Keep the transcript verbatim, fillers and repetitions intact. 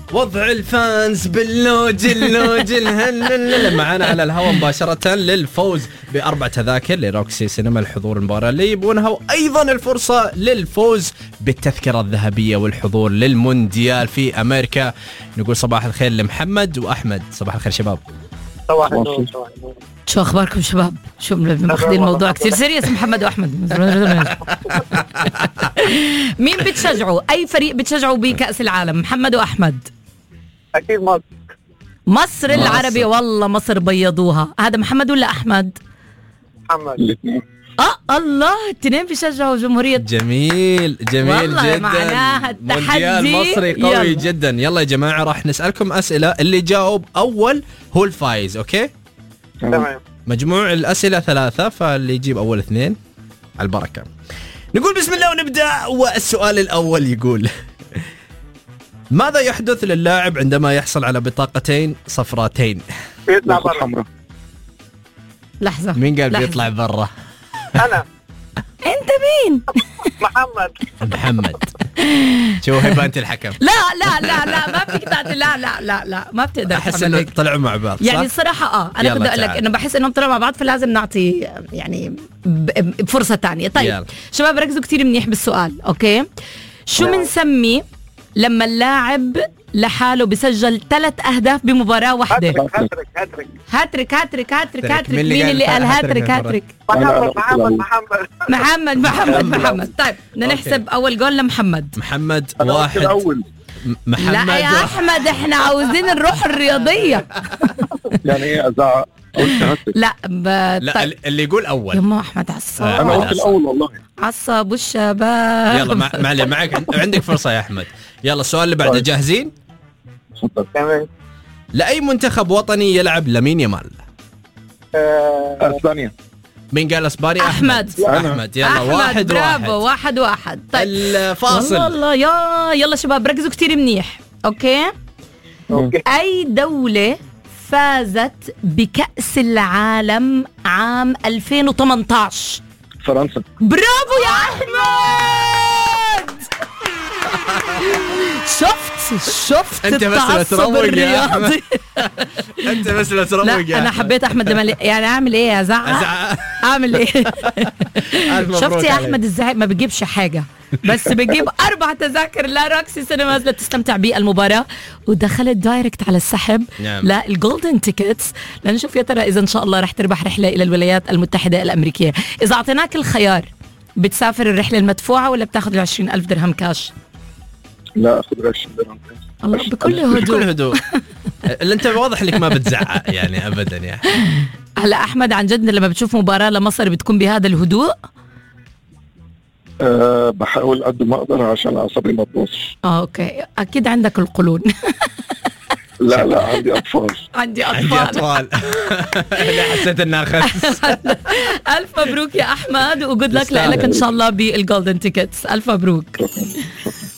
وضع الفانز باللوج اللوج الهلل معنا على الهواء مباشرة للفوز بأربع تذاكر لروكسي سينما الحضور المباراة اللي يبونها، وأيضا الفرصة للفوز بالتذكرة الذهبية والحضور للمونديال في أمريكا. نقول صباح الخير لمحمد وأحمد. صباح الخير شباب. صباح النور. شو أخباركم شباب؟ شو ماخذين الموضوع كتير سيريس محمد وأحمد؟ مين بتشجعوا؟ أي فريق بتشجعوا بكأس العالم محمد وأحمد؟ أكيد مصر. مصر العربي. والله مصر بيضوها. هذا محمد ولا أحمد؟ محمد. الاثنين. اه الله اثنين بيشجعوا جمهورية. جميل جميل والله جدا. معناها التحدي مونديال مصري قوي يلا. جدا. يلا يا جماعة راح نسألكم أسئلة، اللي جاوب أول هو الفايز. أوكي تمام. مجموع الأسئلة ثلاثة، فاللي يجيب أول اثنين على البركة. نقول بسم الله ونبدأ. والسؤال الأول يقول ماذا يحدث للاعب عندما يحصل على بطاقتين صفرتين؟ بيطلع برا. لحظة، مين قال لحظة. بيطلع برا؟ أنا. أنت مين؟ محمد. محمد. شو هبة أنت الحكم؟ لا لا لا لا ما فيك تعطي. لا لا لا لا ما بتقدر. أحس إنه طلعوا مع بعض. يعني الصراحة اه أنا يلا بدي أقول لك تعال. إنه بحس إنهم طلعوا مع بعض، فلازم نعطي يعني ب- بفرصة تانية. طيب يلا. شباب ركزوا كتير منيح بالسؤال. أوكي شو بنسمي لما اللاعب لحاله بسجل ثلاث أهداف بمباراة واحدة؟ هاتريك هاتريك هاتريك. هاتريك هاتريك هاتريك هاتريك. هاتريك. مين اللي مين قال اللي قال هاتريك هاتريك مرة؟ هاتريك؟ محمد محمد محمد. محمد محمد محمد. طيب بدنا نحسب أول جول لمحمد. محمد أنا قلت واحد. الأول. م- محمد لا يا واحد. أحمد إحنا عاوزين الروح الرياضية. يعني إيه أزعق؟ قلت هاتريك. لا ب... لا طيب. ال- اللي يقول أول. يما أحمد عصاب أنا قلت الأول والله. عصب والشباب. يلا مع معلي معك عندك فرصة يا أحمد. يلا السؤال اللي بعده. طيب. جاهزين؟ تفضل. تمام. لأي منتخب وطني يلعب لامين يامال؟ اسبانيا. مين قال اسبانيا؟ أحمد. أحمد. يلا أحمد واحد برافو. واحد. واحد واحد. طيب الفاصل. والله الله يا يلا شباب ركزوا كتير منيح. أوكي أوكي. أي دولة فازت بكأس العالم عام ألفين وثمانية عشر؟ فرنسا. برافو يا أحمد. شفت شفت أنت بس لا التعصب تروق يا الرياضي. أنت بس لا تروق لا يا أنا حبيت أحمد لما يعني أعمل إيه أزعق أزعق. أعمل إيه. ألف مبروك شفت يا عليك. أحمد الزعق ما بجيبش حاجة، بس بجيب أربع تذاكر لروكسي سينماز لتستمتع بالمباراة، ودخلت دايركت على السحب نعم. لا الجولدن تيكتس لنشوف يا ترى إذا إن شاء الله رح تربح رحلة إلى الولايات المتحدة الأمريكية. إذا أعطيناك الخيار بتسافر الرحلة المدفوعة ولا بتاخذ العشرين ألف درهم كاش؟ لا أخذ عشرين درهم. الله بكل بكل هدوء. هدوء. اللي أنت واضح لك ما بتزعق يعني أبدا يعني. هلا أحمد عن جد لما بتشوف مباراة لمصر بتكون بهذا الهدوء؟ أه بحاول قد ما أقدر عشان أعصابي ما تبوظش. آه أوكي أكيد عندك القولون. لا لا عندي أطفال. عندي عندي أطفال. أطفال. لا حسيت إنها خس. ألف مبروك يا أحمد وجود لك تستاهل. لك إن شاء الله بالجولدن تيكتس. ألف مبروك.